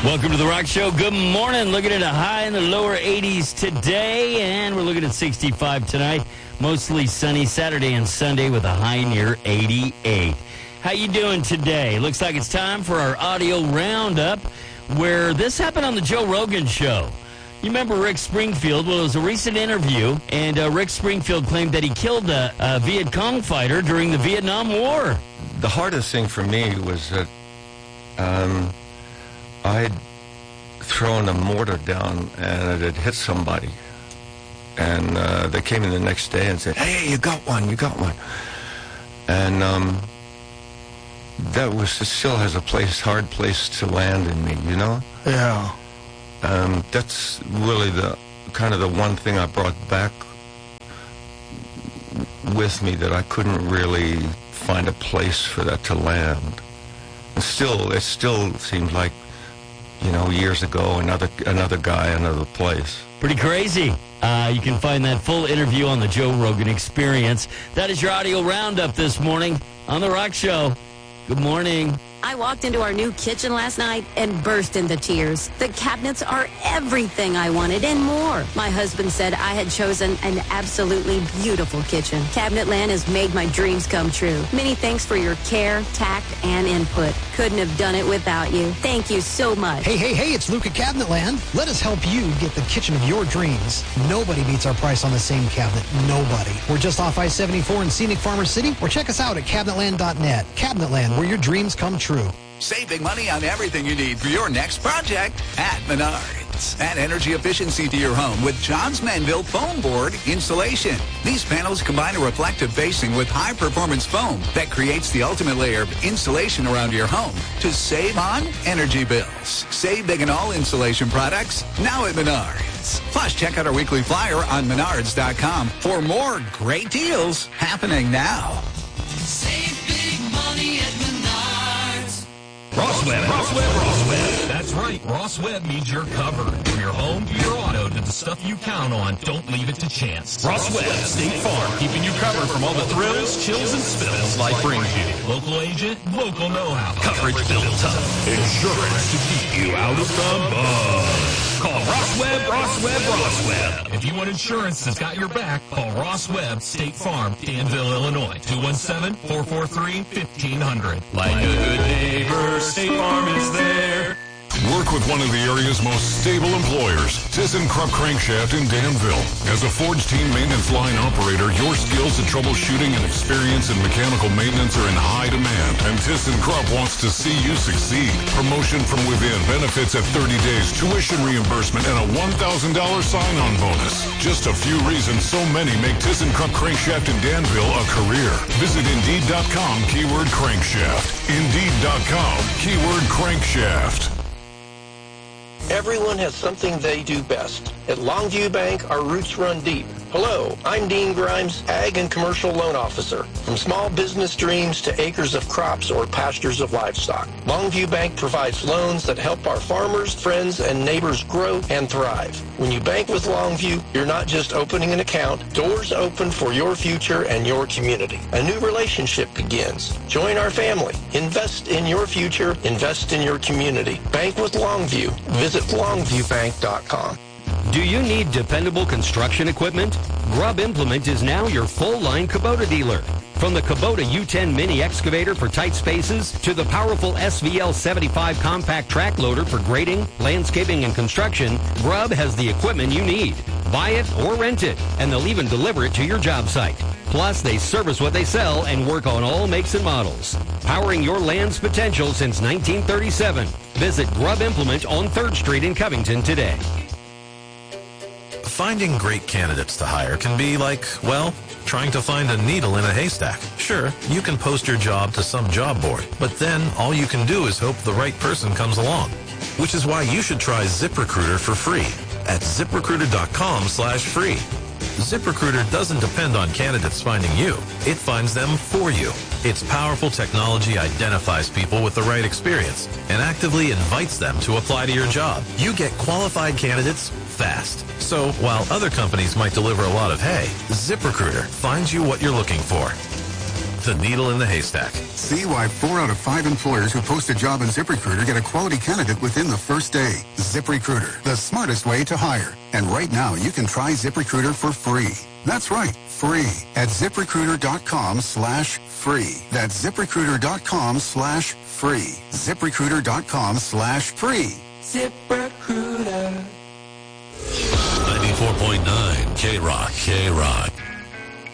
Welcome to the Rock Show. Good morning. Looking at a high in the lower 80s today, and we're looking at 65 tonight. Mostly sunny Saturday and Sunday with a high near 88. How you doing today? Looks like it's time for our audio roundup, where this happened on the Joe Rogan Show. You remember Rick Springfield? Well, it was a recent interview, and Rick Springfield claimed that he killed a Viet Cong fighter during the Vietnam War. The hardest thing for me was that I'd thrown a mortar down and it had hit somebody. And they came in the next day and said, "Hey, you got one. And that was, it still has a hard place to land in me, you know? Yeah. That's really the one thing I brought back with me, that I couldn't really find a place for that to land. It still seems like, years ago, another guy, another place. Pretty crazy. You can find that full interview on the Joe Rogan Experience. That is your audio roundup this morning on The Rock Show. Good morning. I walked into our new kitchen last night and burst into tears. The cabinets are everything I wanted and more. My husband said I had chosen an absolutely beautiful kitchen. Cabinetland has made my dreams come true. Many thanks for your care, tact, and input. Couldn't have done it without you. Thank you so much. Hey, it's Luke at Cabinetland. Let us help you get the kitchen of your dreams. Nobody beats our price on the same cabinet. Nobody. We're just off I-74 in scenic Farmer City, or check us out at cabinetland.net. Cabinetland, where your dreams come true. Save big money on everything you need for your next project at Menards. Add energy efficiency to your home with Johns Manville foam board insulation. These panels combine a reflective facing with high-performance foam that creates the ultimate layer of insulation around your home to save on energy bills. Save big on all insulation products now at Menards. Plus, check out our weekly flyer on Menards.com for more great deals happening now. Save big money at Menards. Ross Webb. That's right. Ross Webb means you're covered. From your home to your auto to the stuff you count on, don't leave it to chance. Ross Webb, State Farm, keeping you covered from all the thrills, chills, and spills life brings you. Local agent, local know-how. Coverage built tough. Insurance to keep you out of the mud. Call Ross Webb. If you want insurance that's got your back, call Ross Webb, State Farm, Danville, Illinois. 217-443-1500. Like a good neighbor, State Farm is there. Work with one of the area's most stable employers, ThyssenKrupp Crankshaft in Danville. As a Forge Team maintenance line operator, your skills at troubleshooting and experience in mechanical maintenance are in high demand, and ThyssenKrupp wants to see you succeed. Promotion from within, benefits at 30 days, tuition reimbursement, and a $1,000 sign-on bonus. Just a few reasons so many make ThyssenKrupp Crankshaft in Danville a career. Visit Indeed.com, keyword crankshaft. Indeed.com, keyword crankshaft. Everyone has something they do best. At Longview Bank, our roots run deep. Hello, I'm Dean Grimes, Ag and Commercial Loan Officer. From small business dreams to acres of crops or pastures of livestock, Longview Bank provides loans that help our farmers, friends, and neighbors grow and thrive. When you bank with Longview, you're not just opening an account. Doors open for your future and your community. A new relationship begins. Join our family. Invest in your future. Invest in your community. Bank with Longview. Visit longviewbank.com. Do you need dependable construction equipment? Grubb Implement is now your full-line Kubota dealer. From the Kubota U10 mini excavator for tight spaces to the powerful SVL 75 compact track loader for grading, landscaping, and construction, Grubb has the equipment you need. Buy it or rent it, and they'll even deliver it to your job site. Plus, they service what they sell and work on all makes and models. Powering your land's potential since 1937. Visit Grubb Implement on 3rd Street in Covington today. Finding great candidates to hire can be like, well, trying to find a needle in a haystack. Sure, you can post your job to some job board, but then all you can do is hope the right person comes along. Which is why you should try ZipRecruiter for free at ZipRecruiter.com/free. ZipRecruiter doesn't depend on candidates finding you. It finds them for you. Its powerful technology identifies people with the right experience and actively invites them to apply to your job. You get qualified candidates fast. So while other companies might deliver a lot of hay, ZipRecruiter finds you what you're looking for. the needle in the haystack. See why 4 out of 5 employers who post a job in ZipRecruiter get a quality candidate within the first day. ZipRecruiter, the smartest way to hire. And right now, you can try ZipRecruiter for free. That's right, free at ZipRecruiter.com/free. That's ZipRecruiter.com/free. ZipRecruiter.com/free. ZipRecruiter. 94.9 K-Rock.